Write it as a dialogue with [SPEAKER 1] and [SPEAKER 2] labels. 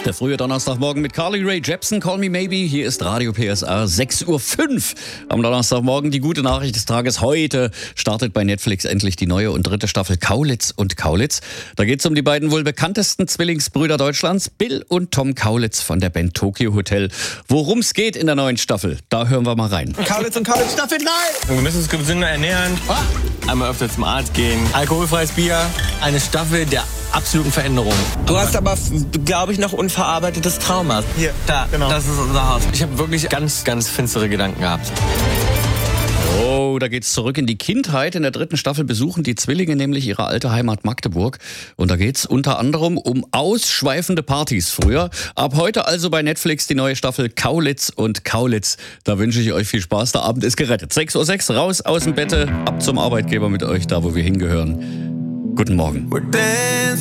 [SPEAKER 1] Der frühe Donnerstagmorgen mit Carly Rae Jepsen, Call Me Maybe. Hier ist Radio PSR, 6.05 Uhr am Donnerstagmorgen. Die gute Nachricht des Tages: Heute startet bei Netflix endlich die neue und dritte Staffel Kaulitz und Kaulitz. Da geht es um die beiden wohl bekanntesten Zwillingsbrüder Deutschlands, Bill und Tom Kaulitz von der Band Tokio Hotel. Worum es geht in der neuen Staffel, da hören wir mal rein.
[SPEAKER 2] Kaulitz und Kaulitz Staffel 3!
[SPEAKER 3] Wir müssen uns gesünder ernähren, einmal öfter zum Arzt gehen, alkoholfreies Bier, eine Staffel der absoluten Veränderung.
[SPEAKER 2] Du hast aber, glaube ich, noch unverarbeitetes Trauma.
[SPEAKER 3] Hier, da, genau. Das ist unser Haus. Ich habe wirklich ganz, ganz finstere Gedanken gehabt.
[SPEAKER 1] Oh, da geht's zurück in die Kindheit. In der dritten Staffel besuchen die Zwillinge nämlich ihre alte Heimat Magdeburg. Und da geht's unter anderem um ausschweifende Partys früher. Ab heute also bei Netflix die neue Staffel Kaulitz und Kaulitz. Da wünsche ich euch viel Spaß. Der Abend ist gerettet. 6.06 Uhr, raus aus dem Bette, ab zum Arbeitgeber mit euch, da wo wir hingehören. Guten Morgen.